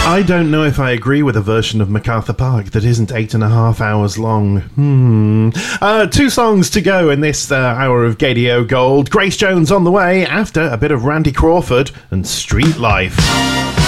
I don't know if I agree with a version of MacArthur Park that isn't 8.5 hours long. 2 songs to go in this hour of Gadio Gold. Grace Jones on the way after a bit of Randy Crawford and Street Life.